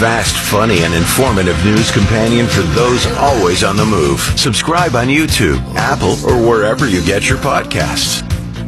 Fast, funny, and informative news companion for those always on the move. Subscribe on YouTube, Apple, or wherever you get your podcasts.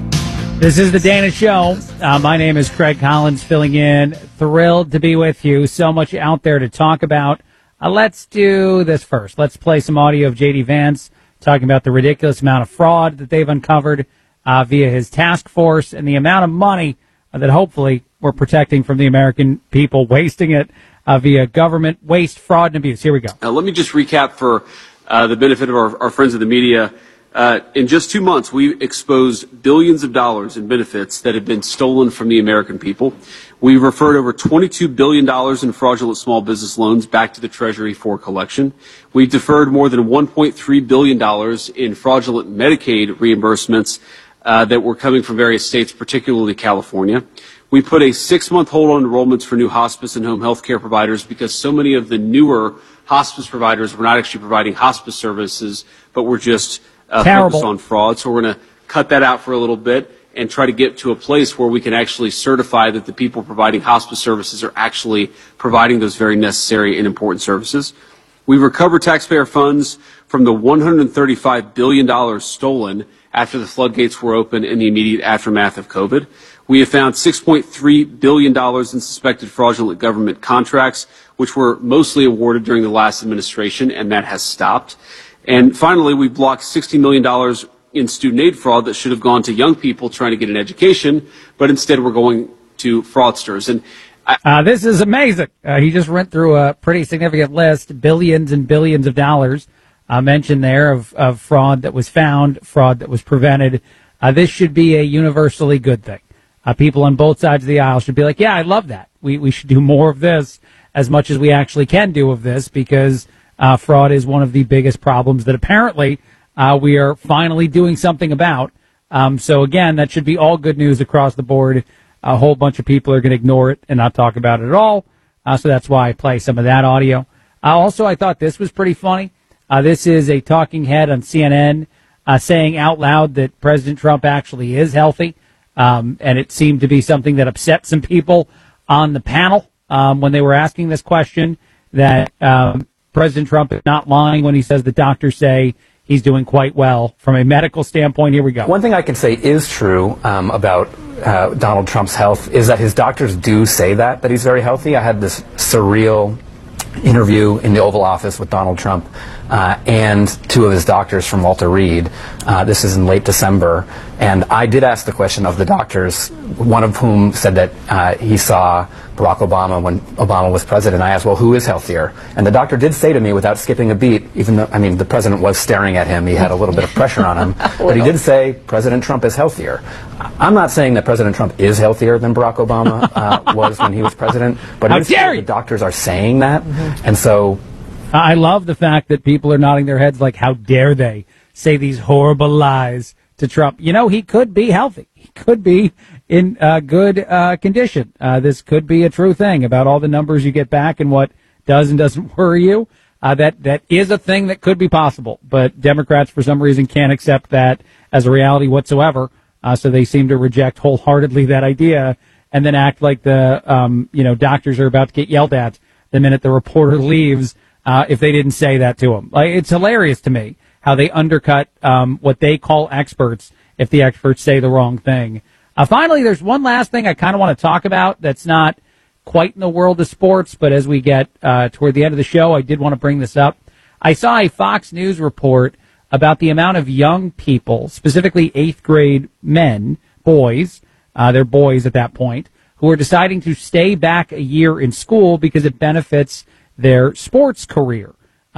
This is The Dana Show. My name is Craig Collins, filling in. Thrilled to be with you. So much out there to talk about. Let's do this first. Let's play some audio of J.D. Vance talking about the ridiculous amount of fraud that they've uncovered via his task force and the amount of money that hopefully we're protecting from the American people, wasting it via government waste, fraud, and abuse. Here we go. Let me just recap for the benefit of our friends of the media. In just 2 months, we exposed billions of dollars in benefits that have been stolen from the American people. We referred over $22 billion in fraudulent small business loans back to the Treasury for collection. We deferred more than $1.3 billion in fraudulent Medicaid reimbursements that were coming from various states, particularly California. We put a 6-month hold on enrollments for new hospice and home health care providers because so many of the newer hospice providers were not actually providing hospice services, but were just focused on fraud. So we're going to cut that out for a little bit and try to get to a place where we can actually certify that the people providing hospice services are actually providing those very necessary and important services. We recovered taxpayer funds from the $135 billion stolen after the floodgates were open in the immediate aftermath of COVID. We have found $6.3 billion in suspected fraudulent government contracts, which were mostly awarded during the last administration, and that has stopped. And finally, we blocked $60 million in student aid fraud that should have gone to young people trying to get an education, but instead we're going to fraudsters. And this is amazing. He just went through a pretty significant list, billions and billions of dollars mentioned there of fraud that was found, fraud that was prevented. This should be a universally good thing. People on both sides of the aisle should be like, yeah, I love that. We should do more of this as much as we actually can do of this because fraud is one of the biggest problems that apparently we are finally doing something about. So, again, that should be all good news across the board. A whole bunch of people are going to ignore it and not talk about it at all. So that's why I play some of that audio. Also, I thought this was pretty funny. This is a talking head on CNN saying out loud that President Trump actually is healthy. And it seemed to be something that upset some people on the panel when they were asking this question, that President Trump is not lying when he says the doctors say he's doing quite well from a medical standpoint. Here we go. One thing I can say is true about Donald Trump's health is that his doctors do say that he's very healthy. I had this surreal interview in the Oval Office with Donald Trump and two of his doctors from Walter Reed. This is in late December. And I did ask the question of the doctors, one of whom said that he saw Barack Obama when Obama was president. I asked, well, who is healthier? And the doctor did say to me without skipping a beat, even though, I mean, the president was staring at him, he had a little bit of pressure on him, but he did say President Trump is healthier. I'm not saying that President Trump is healthier than Barack Obama was when he was president, but the doctors are saying that. And so I love the fact that people are nodding their heads like, how dare they say these horrible lies to Trump. You know, he could be healthy. He could be in good condition. This could be a true thing about all the numbers you get back and what does and doesn't worry you. That is a thing that could be possible. But Democrats, for some reason, can't accept that as a reality whatsoever. So they seem to reject wholeheartedly that idea and then act like the doctors are about to get yelled at the minute the reporter leaves if they didn't say that to him. It's hilarious to me how they undercut what they call experts if the experts say the wrong thing. Finally, there's one last thing I kind of want to talk about that's not quite in the world of sports, but as we get toward the end of the show, I did want to bring this up. I saw a Fox News report about the amount of young people, specifically 8th grade men, boys, they're boys at that point, who are deciding to stay back a year in school because it benefits their sports career.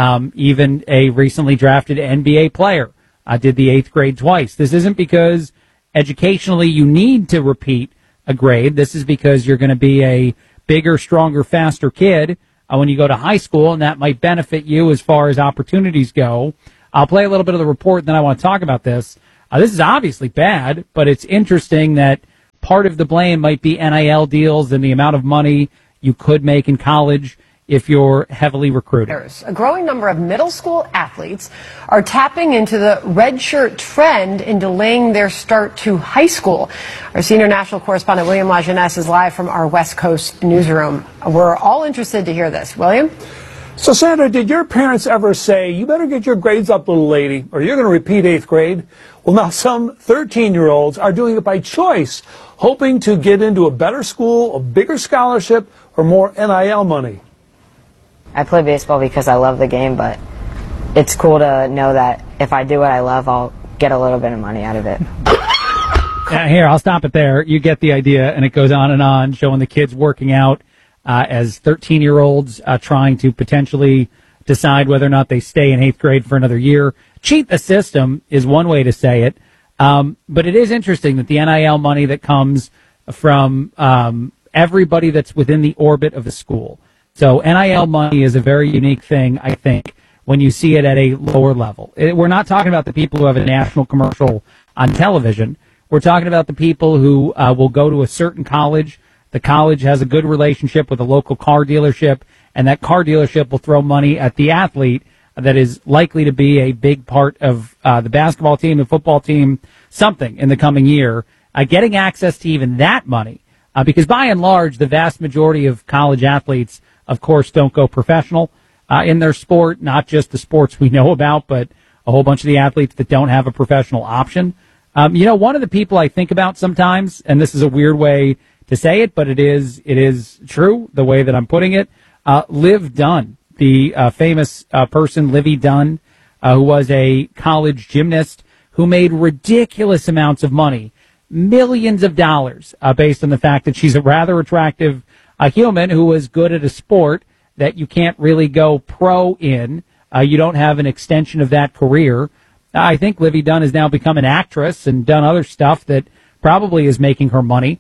Even a recently drafted NBA player did the 8th grade twice. This isn't because educationally you need to repeat a grade. This is because you're going to be a bigger, stronger, faster kid when you go to high school, and that might benefit you as far as opportunities go. I'll play a little bit of the report, and then I want to talk about this. This is obviously bad, but it's interesting that part of the blame might be NIL deals and the amount of money you could make in college if you're heavily recruited. A growing number of middle school athletes are tapping into the redshirt trend in delaying their start to high school. Our senior national correspondent William Lajeunesse is live from our West Coast newsroom. We're all interested to hear this. William? So, Sandra, did your parents ever say, you better get your grades up, little lady, or you're going to repeat 8th grade? Well, now some 13-year-olds are doing it by choice, hoping to get into a better school, a bigger scholarship, or more NIL money. I play baseball because I love the game, but it's cool to know that if I do what I love, I'll get a little bit of money out of it. Here, I'll stop it there. You get the idea, and it goes on, showing the kids working out as 13-year-olds trying to potentially decide whether or not they stay in 8th grade for another year. Cheat the system is one way to say it. But it is interesting that the NIL money that comes from everybody that's within the orbit of the school. So NIL money is a very unique thing, I think, when you see it at a lower level. We're not talking about the people who have a national commercial on television. We're talking about the people who will go to a certain college. The college has a good relationship with a local car dealership, and that car dealership will throw money at the athlete that is likely to be a big part of the basketball team, the football team, something in the coming year, getting access to even that money. Because by and large, the vast majority of college athletes, of course, don't go professional in their sport, not just the sports we know about, but a whole bunch of the athletes that don't have a professional option. One of the people I think about sometimes, and this is a weird way to say it, but it is true, the way that I'm putting it, Liv Dunn, the famous person, Livy Dunn, who was a college gymnast who made ridiculous amounts of money, millions of dollars, based on the fact that she's a rather attractive human who is good at a sport that you can't really go pro in. You don't have an extension of that career. I think Livy Dunn has now become an actress and done other stuff that probably is making her money.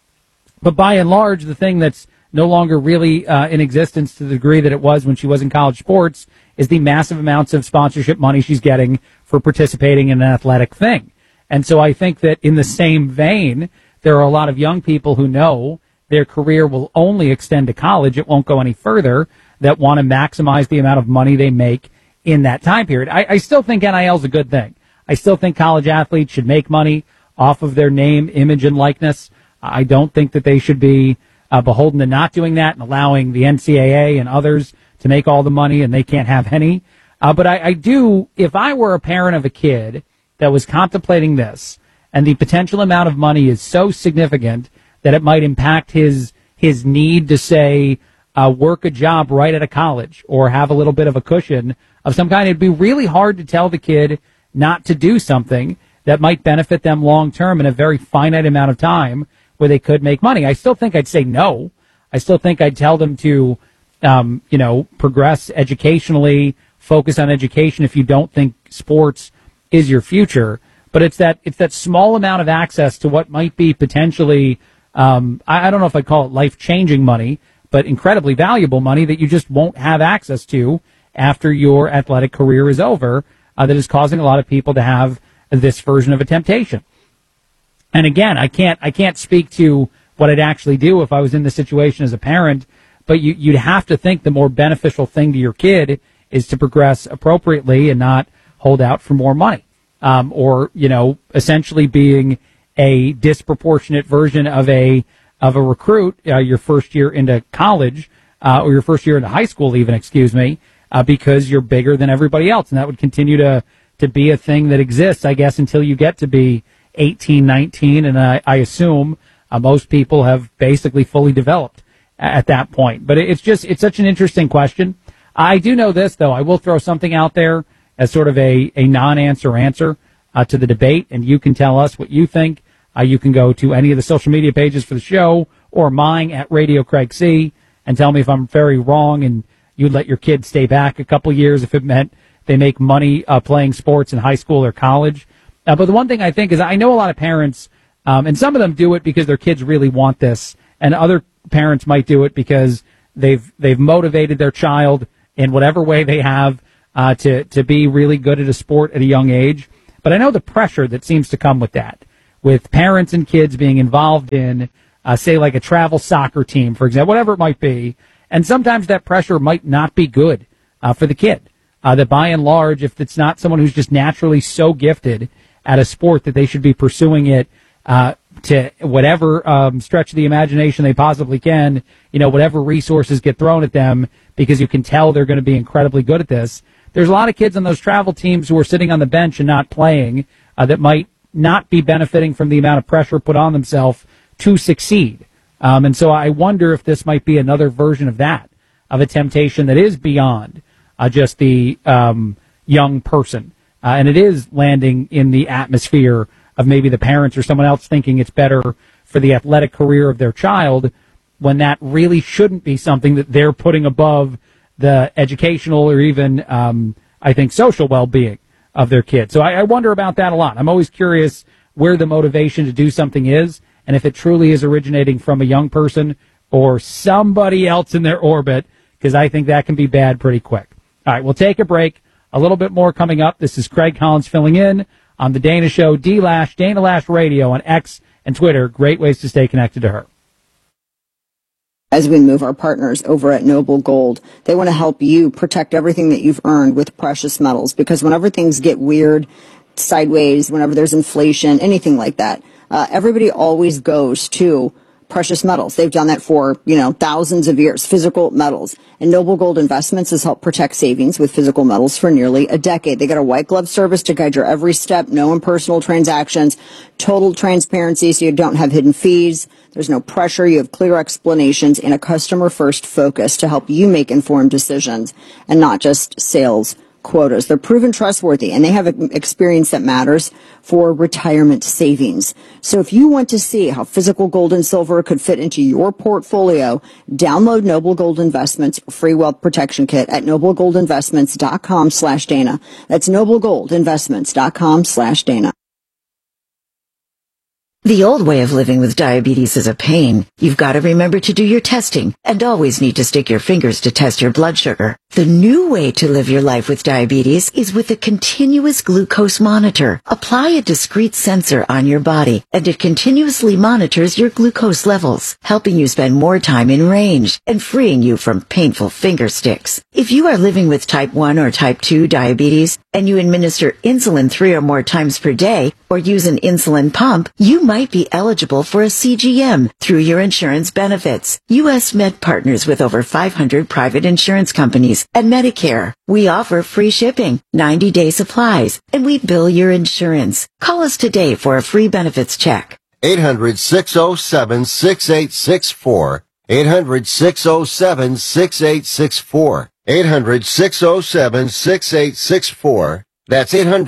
But by and large, the thing that's no longer really in existence to the degree that it was when she was in college sports is the massive amounts of sponsorship money she's getting for participating in an athletic thing. And so I think that in the same vein, there are a lot of young people who know their career will only extend to college. It won't go any further, that want to maximize the amount of money they make in that time period. I still think NIL is a good thing. I still think college athletes should make money off of their name, image, and likeness. I don't think that they should be beholden to not doing that and allowing the NCAA and others to make all the money and they can't have any. But I do, if I were a parent of a kid that was contemplating this and the potential amount of money is so significant that it might impact his need to, say, work a job right at a college or have a little bit of a cushion of some kind, it'd be really hard to tell the kid not to do something that might benefit them long term in a very finite amount of time where they could make money. I still think I'd say no. I still think I'd tell them to, progress educationally, focus on education if you don't think sports is your future. But it's that small amount of access to what might be potentially, I don't know if I'd call it life-changing money, but incredibly valuable money that you just won't have access to after your athletic career is over, that is causing a lot of people to have this version of a temptation. And again, I can't speak to what I'd actually do if I was in this situation as a parent, but you'd have to think the more beneficial thing to your kid is to progress appropriately and not hold out for more money, or essentially being a disproportionate version of a recruit your first year into college, or your first year into high school even, because you're bigger than everybody else, and that would continue to be a thing that exists, I guess, until you get to be 18, 19, and I assume most people have basically fully developed at that point. But it's such an interesting question. I do know this, though. I will throw something out there as sort of a non-answer answer to the debate, and you can tell us what you think. You can go to any of the social media pages for the show or mine at Radio Craig C and tell me if I'm very wrong and you'd let your kids stay back a couple years if it meant they make money playing sports in high school or college. But the one thing I think is I know a lot of parents, and some of them do it because their kids really want this, and other parents might do it because they've motivated their child in whatever way they have to be really good at a sport at a young age. But I know the pressure that seems to come with that, with parents and kids being involved in, say, like a travel soccer team, for example, whatever it might be, And sometimes that pressure might not be good for the kid. That by and large, if it's not someone who's just naturally so gifted at a sport, that they should be pursuing it to whatever stretch of the imagination they possibly can, whatever resources get thrown at them, because you can tell they're going to be incredibly good at this. There's a lot of kids on those travel teams who are sitting on the bench and not playing that might not be benefiting from the amount of pressure put on themselves to succeed. And so I wonder if this might be another version of that, of a temptation that is beyond just the young person. And it is landing in the atmosphere of maybe the parents or someone else thinking it's better for the athletic career of their child, when that really shouldn't be something that they're putting above the educational or even, I think, social well-being of their kids. So I wonder about that a lot. I'm always curious where the motivation to do something is, and if it truly is originating from a young person or somebody else in their orbit, because I think that can be bad pretty quick. All right, we'll take a break. A little bit more coming up. This is Craig Collins filling in on The Dana Show, D-Lash, Dana Lash Radio on X and Twitter. Great ways to stay connected to her. As we move our partners over at Noble Gold, they want to help you protect everything that you've earned with precious metals, because whenever things get weird, sideways, whenever there's inflation, anything like that, everybody always goes to precious metals. They've done that for, thousands of years, physical metals. And Noble Gold Investments has helped protect savings with physical metals for nearly a decade. They got a white glove service to guide your every step, no impersonal transactions, total transparency so you don't have hidden fees. There's no pressure. You have clear explanations and a customer-first focus to help you make informed decisions and not just sales quotas. They're proven trustworthy, and they have experience that matters for retirement savings. So if you want to see how physical gold and silver could fit into your portfolio, download Noble Gold Investments free wealth protection kit at noblegoldinvestments.com/Dana. That's noblegoldinvestments.com/Dana. The old way of living with diabetes is a pain. You've got to remember to do your testing and always need to stick your fingers to test your blood sugar. The new way to live your life with diabetes is with a continuous glucose monitor. Apply a discrete sensor on your body, and it continuously monitors your glucose levels, helping you spend more time in range and freeing you from painful finger sticks. If you are living with type 1 or type 2 diabetes and you administer insulin 3 or more times per day or use an insulin pump, you might be eligible for a CGM through your insurance benefits. U.S. Med partners with over 500 private insurance companies and Medicare. We offer free shipping, 90-day supplies, and we bill your insurance. Call us today for a free benefits check. 800-607-6864. 800-607-6864. 800-607-6864. That's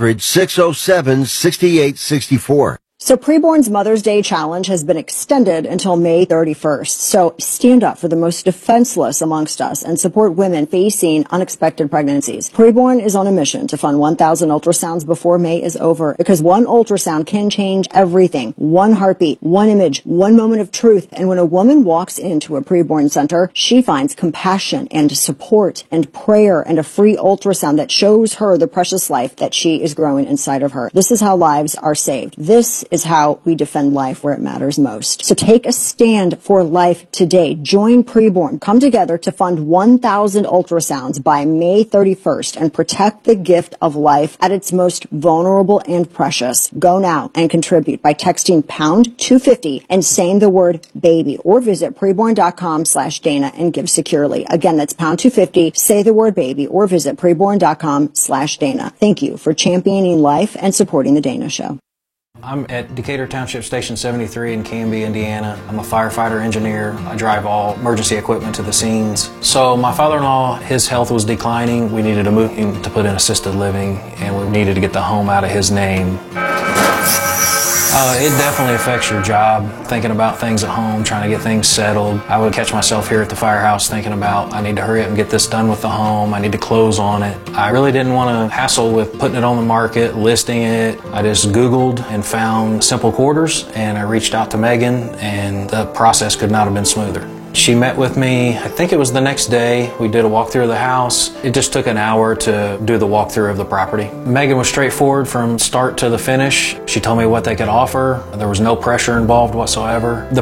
800-607-6864. So Preborn's Mother's Day Challenge has been extended until May 31st. So stand up for the most defenseless amongst us and support women facing unexpected pregnancies. Preborn is on a mission to fund 1,000 ultrasounds before May is over, because one ultrasound can change everything. One heartbeat, one image, one moment of truth. And when a woman walks into a Preborn center, she finds compassion and support and prayer and a free ultrasound that shows her the precious life that she is growing inside of her. This is how lives are saved. This is how we defend life where it matters most. So take a stand for life today. Join Preborn. Come together to fund 1,000 ultrasounds by May 31st and protect the gift of life at its most vulnerable and precious. Go now and contribute by texting pound 250 and saying the word baby, or visit preborn.com/Dana and give securely. Again, that's pound 250, say the word baby, or visit preborn.com/Dana. Thank you for championing life and supporting The Dana Show. I'm at Decatur Township Station 73 in Canby, Indiana. I'm a firefighter engineer. I drive all emergency equipment to the scenes. So my father-in-law, his health was declining. We needed to move him to put in assisted living, and we needed to get the home out of his name. It definitely affects your job, thinking about things at home, trying to get things settled. I would catch myself here at the firehouse thinking about, I need to hurry up and get this done with the home. I need to close on it. I really didn't want to hassle with putting it on the market, listing it. I just Googled and found Simple Quarters, and I reached out to Megan, and the process could not have been smoother. She met with me, I think it was the next day. We did a walkthrough of the house. It just took an hour to do the walkthrough of the property. Megan was straightforward from start to the finish. She told me what they could offer. There was no pressure involved whatsoever. The